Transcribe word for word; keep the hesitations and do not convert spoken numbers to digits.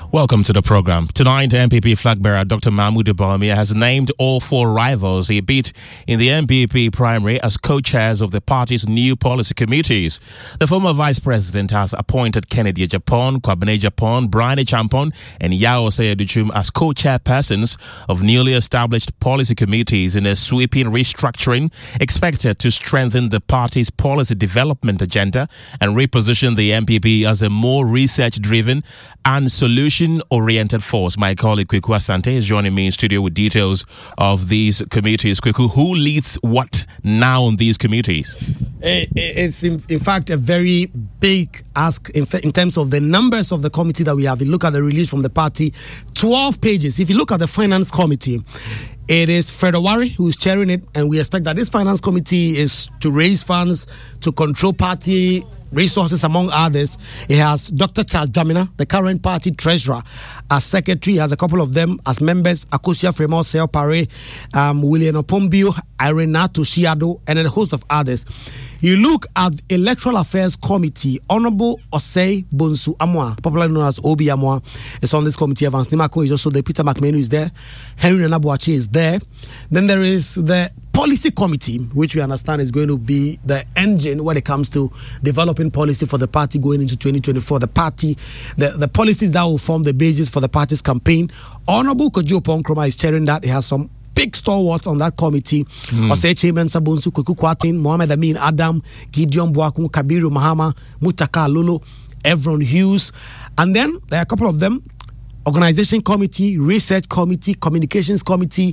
Welcome to the program. Tonight, M P P flag bearer Doctor Mahmoud Bawumia has named all four rivals he beat in the M P P primary as co-chairs of the party's new policy committees. The former vice president has appointed Kennedy Agyapong, Kwabena Agyapong, Brian Achampong, and Yao Seyeduchum as co-chairpersons of newly established policy committees in a sweeping restructuring expected to strengthen the party's policy development agenda and reposition the M P P as a more research-driven and solution-oriented force. My colleague Kweku Asante is joining me in studio with details of these committees. Kweku, who leads what now on these committees? It's in, in fact a very big ask in, in terms of the numbers of the committee that we have. You look at the release from the party, twelve pages. If you look at the finance committee, it is Fred Owari who is chairing it, and we expect that this finance committee is to raise funds, to control party resources, among others. It has Doctor Charles Dramina, the current party treasurer, as secretary. Has a couple of them as members: Akosia Fremont, Seo Pare, um, William Opombio, Irena Toshiado, and a host of others. You look at the Electoral Affairs Committee, Honorable Osei Bonsu Amwa, popularly known as Obi Amwa, is on this committee. Evans Nimako is also there. Peter McMahon is there. Henry Nabuachi is there. Then there is the Policy Committee, which we understand is going to be the engine when it comes to developing policy for the party going into twenty twenty-four. The party, the, the policies that will form the basis for the party's campaign. Honorable Kojo Ponkroma is chairing that. He has some big stalwarts on that committee. Mm. Osei Chairman Sabunsu, Kweku Kwatin, Mohamed Amin Adam, Gideon Boakum, Kabiru Mahama, Mutaka Lolo, Evron Hughes. And then there are a couple of them: Organization Committee, Research Committee, Communications Committee,